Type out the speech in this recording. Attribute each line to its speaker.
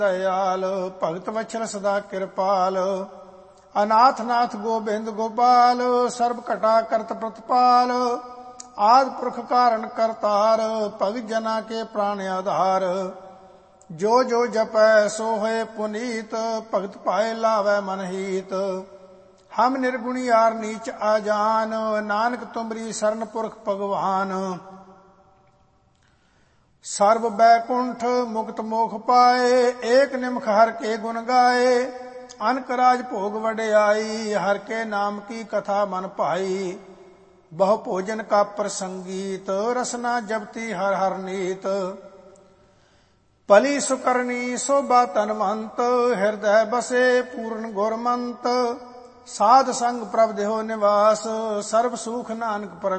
Speaker 1: दयाल भगत वत्सल सदा कृपाल। अनाथ नाथ गोबिंद गोपाल सर्व घटा करत प्रतिपाल। आदि पुरख कारण करतार भगत जना के प्राण आधार। जो जो जपै सो होए पुनीत भगत पाए लावै मन हीत। हम निर्गुणी यार नीच आजान नानक तुमरी शरण पुरख भगवान। सर्व बैकुंठ मुक्त मोख पाए एक निमख हर के गुण गाए। अनक राज भोग वड्याई हर के नाम की कथा मन पाई। बहु भोजन का प्रसंगीत रसना जपती हर हर नीत। पली सुकरणी शोभा तनवंत हृदय बसे पूर्ण गुरमंत। साध संग प्रभ देहो निवास सर्व सुख नानक पर